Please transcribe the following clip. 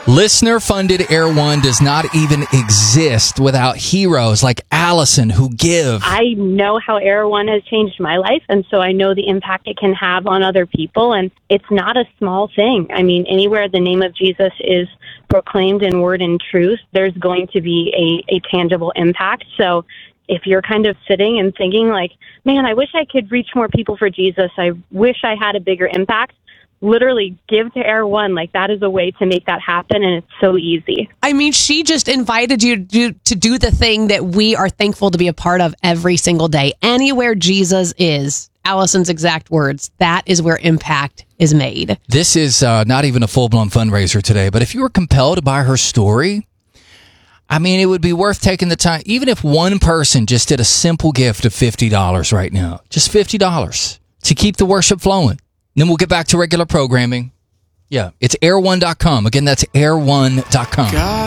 Listener-funded Air One does not even exist without heroes like Allison who give. I know how Air One has changed my life, and so I know the impact it can have on other people, and it's not a small thing. I mean, anywhere the name of Jesus is proclaimed in word and truth, there's going to be a tangible impact. So if you're kind of sitting and thinking like, man, I wish I could reach more people for Jesus, I wish I had a bigger impact, literally give to Air One. Like, that is a way to make that happen, and it's so easy. I mean, she just invited you to do the thing that we are thankful to be a part of every single day. Anywhere Jesus is, Allison's exact words, that is where impact is made. This is not even a full-blown fundraiser today, but if you were compelled by her story, I mean, it would be worth taking the time, even if one person just did a simple gift of $50 right now, just $50 to keep the worship flowing. Then we'll get back to regular programming. Yeah, it's air1.com. Again, that's air1.com.